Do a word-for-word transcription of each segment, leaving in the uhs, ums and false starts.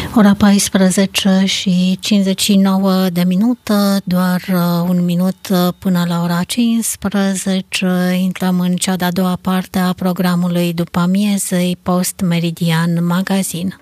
Ora paisprezece și cincizeci și nouă de minute, doar un minut până la ora cincisprezece. Intrăm în cea de-a doua parte a programului după amiezei Post Meridian Magazin.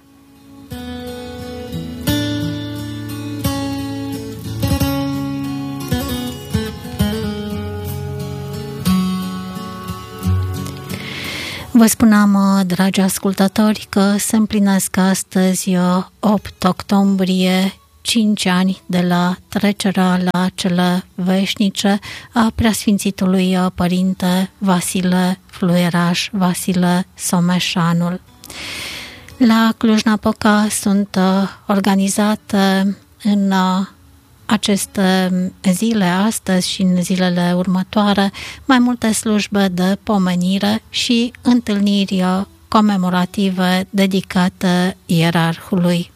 Vă spuneam, dragi ascultători, că se împlinesc astăzi, opt octombrie, cinci ani de la trecerea la cele veșnice a preasfințitului Părinte Vasile Fluieraș, Vasile Someșanul. La Cluj-Napoca sunt organizate în aceste zile, astăzi și în zilele următoare, mai multe slujbe de pomenire și întâlniri comemorative dedicate ierarhului.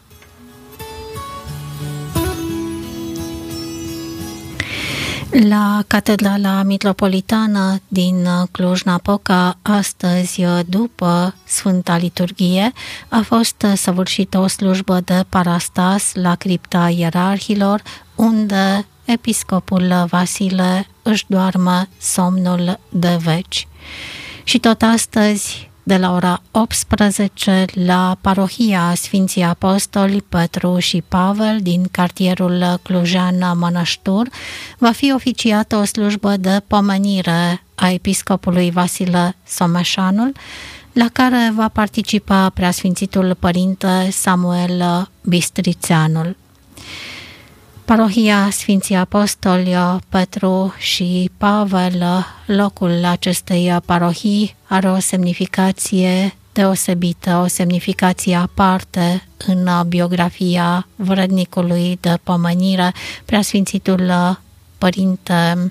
La Catedrala Mitropolitană din Cluj-Napoca, astăzi, după Sfânta Liturghie, a fost săvârșită o slujbă de parastas la cripta ierarhilor, unde episcopul Vasile își doarmă somnul de veci. Și tot astăzi, de la ora optsprezece, la parohia Sfinții Apostoli Petru și Pavel din cartierul clujean Mănăștur, va fi oficiată o slujbă de pomenire a episcopului Vasile Someșanul, la care va participa preasfințitul Părinte Samuel Bistrițeanul. Parohia Sfinții Apostoli Petru și Pavel, locul acestei parohii, are o semnificație deosebită, o semnificație aparte în biografia vrednicului de pomenire, preasfințitul Părinte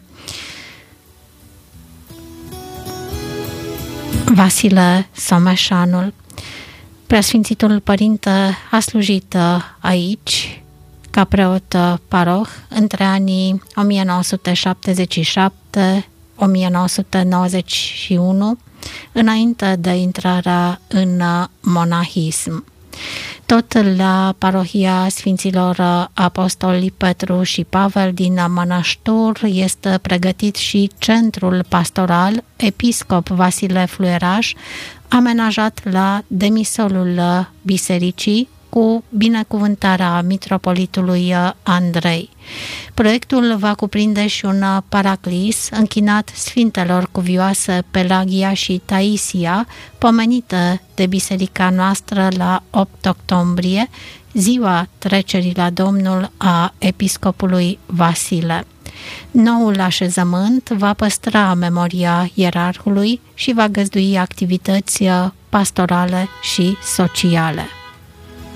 Vasile Someșanul. Preasfințitul Părinte a slujit aici ca preot paroh între anii o mie nouă sute șaptezeci și șapte - o mie nouă sute nouăzeci și unu, înainte de intrarea în monahism. Tot la parohia Sfinților Apostoli Petru și Pavel din Mănăștur este pregătit și centrul pastoral Episcop Vasile Fluieraș, amenajat la demisolul bisericii, cu binecuvântarea mitropolitului Andrei. Proiectul va cuprinde și un paraclis închinat Sfintelor Cuvioase Pelagia și Taisia, pomenite de biserica noastră la opt octombrie, ziua trecerii la Domnul a episcopului Vasile. Noul așezământ va păstra memoria ierarhului și va găzdui activități pastorale și sociale.